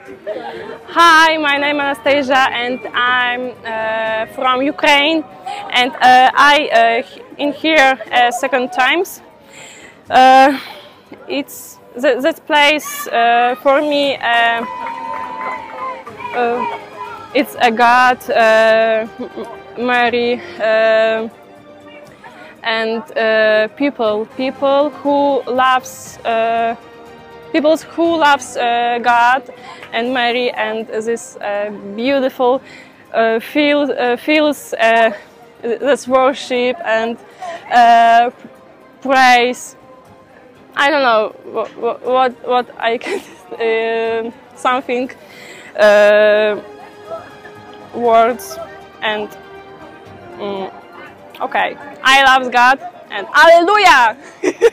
Hi, my name is Anastasia and I'm from Ukraine, and I in here second times. It's this place for me. It's a God, Mary, and people who loves. People who loves God and Mary, and this beautiful feels this worship and praise. I don't know what I can something words and okay. I love God and Hallelujah.